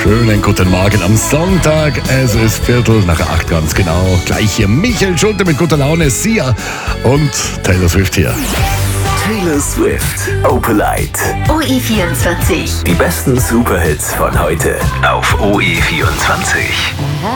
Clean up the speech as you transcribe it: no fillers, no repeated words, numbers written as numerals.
Schönen guten Morgen am Sonntag. Es ist 7:45 ganz genau. Gleich hier Michael Schulte mit guter Laune, Sia und Taylor Swift hier. Taylor Swift, Opalite. OE24. Die besten Superhits von heute auf OE24.